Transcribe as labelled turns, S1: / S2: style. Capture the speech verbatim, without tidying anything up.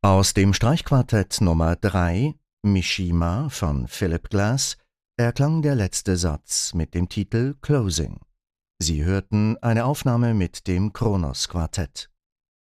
S1: Aus dem Streichquartett Nummer drei, Mishima von Philip Glass, erklang der letzte Satz mit dem Titel Closing. Sie hörten eine Aufnahme mit dem Kronos Quartett.